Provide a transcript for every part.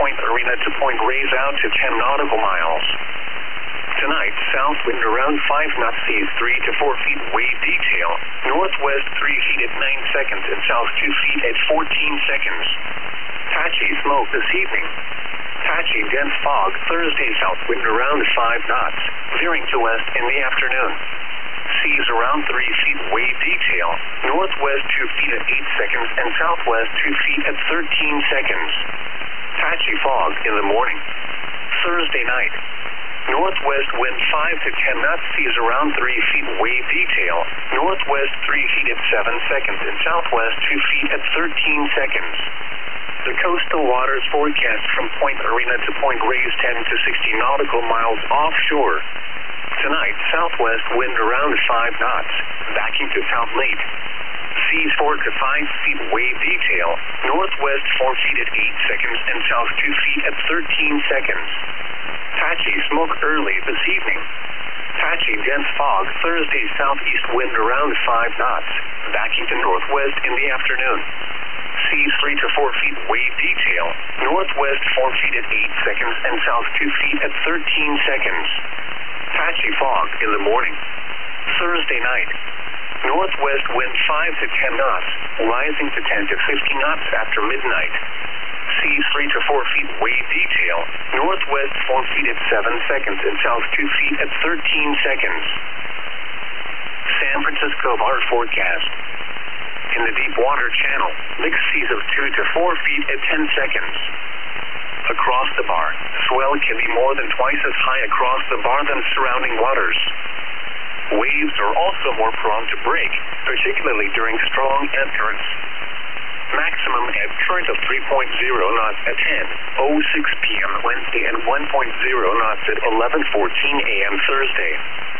Point Arena to Point Reyes out to 10 nautical miles. Tonight, south wind around 5 knots, seas 3 to 4 feet, wave detail. Northwest 3 feet at 9 seconds and south 2 feet at 14 seconds. Patchy smoke this evening. Patchy dense fog Thursday, south wind around 5 knots, veering to west in the afternoon. Seas around 3 feet, wave detail. Northwest 2 feet at 8 seconds and southwest 2 feet at 13 seconds. Patchy fog in the morning. Thursday night. Northwest wind 5 to 10 knots, seas around 3 feet, wave detail. Northwest 3 feet at 7 seconds and southwest 2 feet at 13 seconds. The coastal waters forecast from Point Arena to Point Reyes 10 to 60 nautical miles offshore. Tonight, southwest wind around 5 knots, backing to south late. Seas 4 to 5 feet, wave detail. Northwest 4 feet at 8 seconds and south 2 feet at 13 seconds. Patchy smoke early this evening. Patchy dense fog Thursday, southeast wind around 5 knots, backing to northwest in the afternoon. Seas 3 to 4 feet, wave detail. Northwest 4 feet at 8 seconds and south 2 feet at 13 seconds. Patchy fog in the morning. Thursday night. Northwest wind 5 to 10 knots, rising to 10 to 50 knots after midnight. Seas 3 to 4 feet, wave detail. Northwest 4 feet at 7 seconds and south 2 feet at 13 seconds. San Francisco bar forecast. In the deep water channel, mixed seas of 2 to 4 feet at 10 seconds. Across the bar, swell can be more than twice as high across the bar than surrounding waters. Waves are also more prone to break, particularly during strong ebb currents. Maximum ebb current of 3.0 knots at 10:06 p.m. Wednesday and 1.0 knots at 11:14 a.m. Thursday.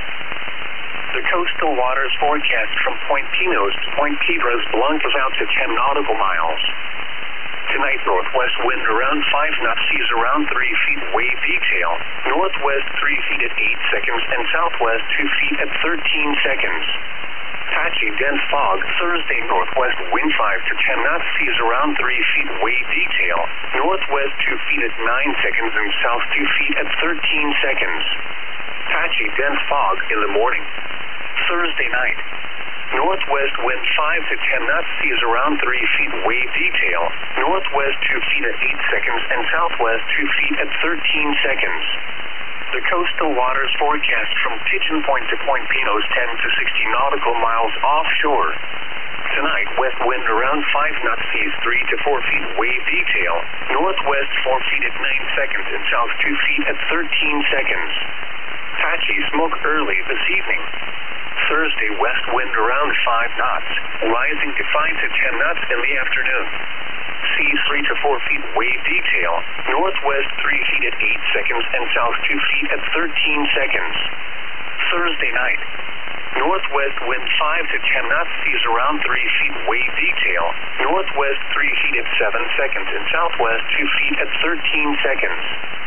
The coastal waters forecast from Point Pinos to Point Piedras Blancas out to 10 nautical miles. Tonight, northwest wind around 5 knots, seas around 3 feet, wave detail. Northwest 3 feet at 8 seconds and southwest 2 feet at 13 seconds. Patchy dense fog Thursday, northwest wind 5 to 10 knots, seas around 3 feet, wave detail. Northwest 2 feet at 9 seconds and south 2 feet at 13 seconds. Patchy dense fog in the morning. Thursday night. Northwest wind 5 to 10 knots, seas around 3 feet, wave detail. Northwest 2 feet at 8 seconds and southwest 2 feet at 13 seconds. The coastal waters forecast from Pigeon Point to Point Pinos 10 to 60 nautical miles offshore. Tonight, west wind around 5 knots, seas 3 to 4 feet, wave detail. Northwest 4 feet at 9 seconds and south 2 feet at 13 seconds. Patchy smoke early this evening. Thursday, west wind around 5 knots, rising to 5 to 10 knots in the afternoon. Seas 3 to 4 feet, wave detail. Northwest 3 feet at 8 seconds and south 2 feet at 13 seconds. Thursday night. Northwest wind 5 to 10 knots, seas around 3 feet, wave detail. Northwest 3 feet at 7 seconds and southwest 2 feet at 13 seconds.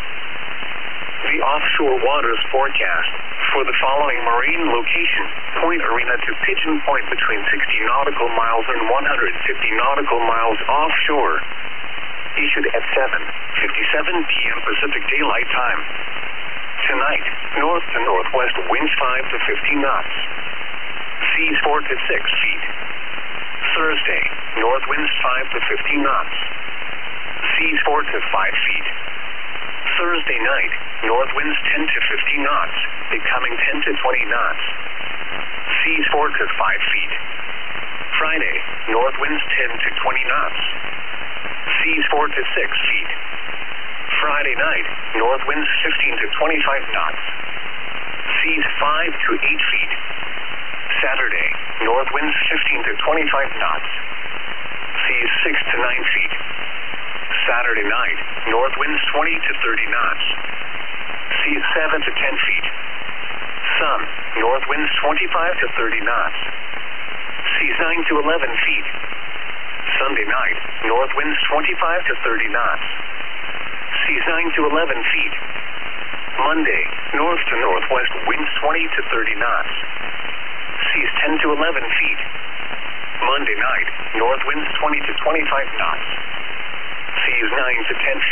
The offshore waters forecast for the following marine location: Point Arena to Pigeon Point between 60 nautical miles and 150 nautical miles offshore. Issued at 7:57 p.m. Pacific Daylight Time. Tonight, north to northwest winds 5 to 50 knots. Seas 4 to 6 feet. Thursday, north winds 5 to 50 knots. Seas 4 to 5 feet. Thursday night, north winds 10 to 50 knots, becoming 10 to 20 knots. Seas 4 to 5 feet. Friday, north winds 10 to 20 knots. Seas 4 to 6 feet. Friday night, north winds 15 to 25 knots. Seas 5 to 8 feet. Saturday, north winds 15 to 25 knots. Seas 6 to 9 feet. Saturday night, north winds 20 to 30 knots. Seas 7 to 10 feet. Sun, north winds 25 to 30 knots. Seas 9 to 11 feet. Sunday night, north winds 25 to 30 knots. Seas 9 to 11 feet. Monday, north to northwest winds 20 to 30 knots. Seas 10 to 11 feet. Monday night, north winds 20 to 25 knots. Seas 9 to 10 feet.